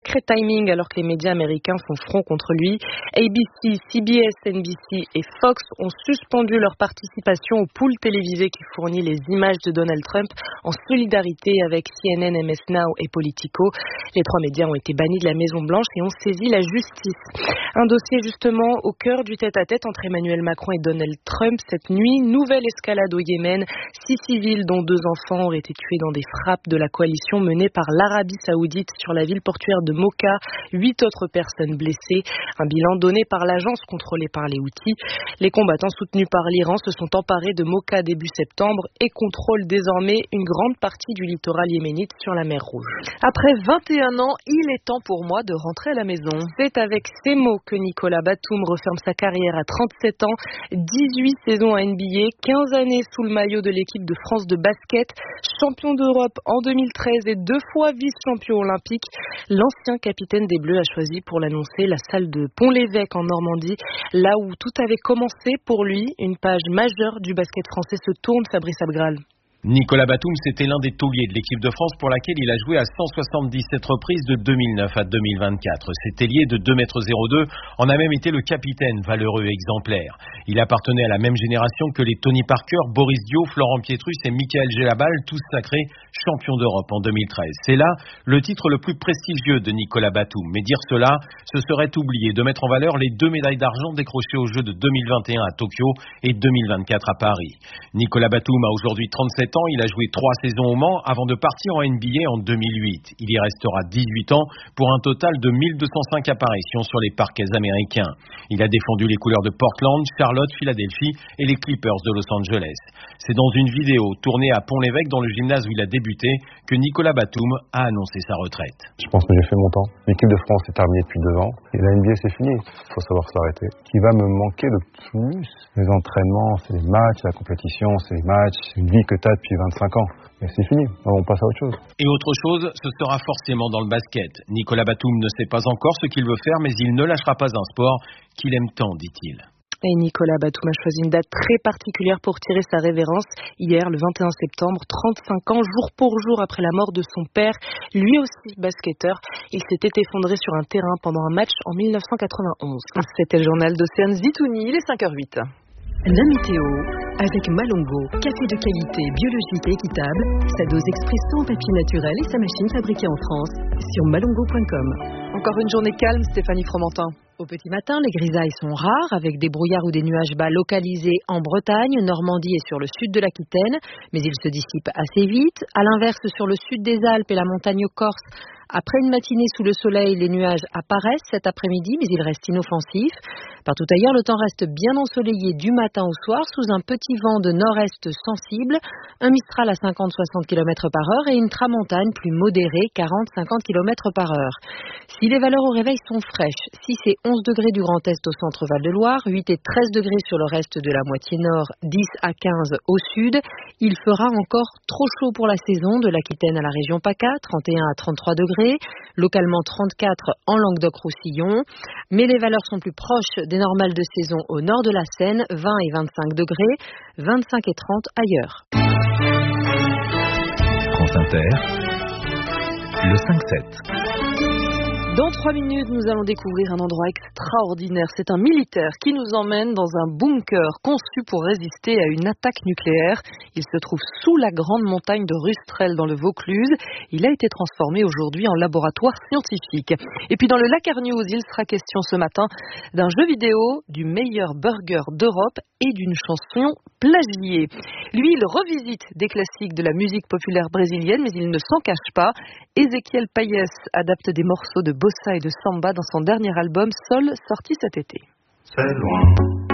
sacré timing alors que les médias américains font front contre lui. ABC, CBS, NBC et Fox ont suspendu leur participation au pool télévisé qui fournit les images de Donald Trump en solidarité avec CNN, MS Now et Politico. Les 3 médias ont été bannis de la Maison-Blanche et ont saisi la justice. Un dossier justement au cœur du tête-à-tête entre Emmanuel Macron et Donald Trump cette nuit. Nouvelle escalade au Yémen. 6 civils dont 2 enfants auraient été tués dans des frappes de la coalition menée par l'Arabie Saoudite sur la ville portuaire de Mocha. 8 autres personnes blessées. Un bilan donné par l'agence contrôlée par les Houthis. Les combattants soutenus par l'Iran se sont emparés de Mocha début septembre et contrôlent désormais une grande partie du littoral yéménite sur la mer Rouge. Après 21 ans, il est temps pour moi de rentrer à la maison. C'est avec ces mots que Nicolas Batum referme sa carrière à 37 ans, 18 saisons à NBA, 15 années sous le maillot de l'équipe de France de basket, champion d'Europe en 2013 et 2 fois vice-champion olympique. L'ancien capitaine des Bleus a choisi pour l'annoncer la salle de Pont-l'Évêque en Normandie, là où tout avait commencé pour lui. Une page majeure du basket français se tourne, Fabrice Abgral. Nicolas Batum, c'était l'un des tauliers de l'équipe de France pour laquelle il a joué à 177 reprises de 2009 à 2024. Cet ailier de 2,02 m en a même été le capitaine, valeureux et exemplaire. Il appartenait à la même génération que les Tony Parker, Boris Dio, Florent Pietrus et Michael Gelabal, tous sacrés champions d'Europe en 2013. C'est là le titre le plus prestigieux de Nicolas Batum. Mais dire cela, ce serait oublier de mettre en valeur les 2 médailles d'argent décrochées aux Jeux de 2021 à Tokyo et 2024 à Paris. Nicolas Batum a aujourd'hui 37 ans, il a joué 3 saisons au Mans avant de partir en NBA en 2008. Il y restera 18 ans pour un total de 1205 apparitions sur les parquets américains. Il a défendu les couleurs de Portland, Charlotte, Philadelphie et les Clippers de Los Angeles. C'est dans une vidéo tournée à Pont-l'Évêque dans le gymnase où il a débuté que Nicolas Batum a annoncé sa retraite. Je pense que j'ai fait mon temps. L'équipe de France est terminée depuis 2 ans et la NBA c'est fini. Il faut savoir s'arrêter. Ce qui va me manquer le plus, les entraînements, c'est les matchs, la compétition, c'est les matchs, c'est une vie que tu as depuis 25 ans. Mais c'est fini, on passe à autre chose. Et autre chose, ce sera forcément dans le basket. Nicolas Batum ne sait pas encore ce qu'il veut faire, mais il ne lâchera pas un sport qu'il aime tant, dit-il. Et Nicolas Batum a choisi une date très particulière pour tirer sa révérence. Hier, le 21 septembre, 35 ans, jour pour jour après la mort de son père, lui aussi basketteur. Il s'était effondré sur un terrain pendant un match en 1991. C'était le journal d'Océane Zitouni, il est 5h08. La météo avec Malongo, café de qualité biologique et équitable, sa dose expresso en papier naturel et sa machine fabriquée en France sur malongo.com. Encore une journée calme, Stéphanie Fromentin. Au petit matin, les grisailles sont rares avec des brouillards ou des nuages bas localisés en Bretagne, Normandie et sur le sud de l'Aquitaine, mais ils se dissipent assez vite. À l'inverse, sur le sud des Alpes et la montagne corse, après une matinée sous le soleil, les nuages apparaissent cet après-midi, mais ils restent inoffensifs. Partout ailleurs, le temps reste bien ensoleillé du matin au soir, sous un petit vent de nord-est sensible, un mistral à 50-60 km par heure et une tramontane plus modérée, 40-50 km par heure. Si les valeurs au réveil sont fraîches, 6 et 11 degrés du Grand Est au centre Val-de-Loire, 8 et 13 degrés sur le reste de la moitié nord, 10 à 15 au sud, il fera encore trop chaud pour la saison, de l'Aquitaine à la région PACA, 31 à 33 degrés, localement 34 en Languedoc-Roussillon, mais les valeurs sont plus proches des normales de saison au nord de la Seine, 20 et 25 degrés, 25 et 30 ailleurs. France Inter, le 5-7. Dans 3 minutes, nous allons découvrir un endroit extraordinaire. C'est un militaire qui nous emmène dans un bunker conçu pour résister à une attaque nucléaire. Il se trouve sous la grande montagne de Rustrel dans le Vaucluse. Il a été transformé aujourd'hui en laboratoire scientifique. Et puis dans le Lac-Arnews, il sera question ce matin d'un jeu vidéo, du meilleur burger d'Europe et d'une chanson plagiée. Lui, il revisite des classiques de la musique populaire brésilienne, mais il ne s'en cache pas. Ezequiel Payés adapte des morceaux de bossa et de samba dans son dernier album Sol, sorti cet été. C'est loin.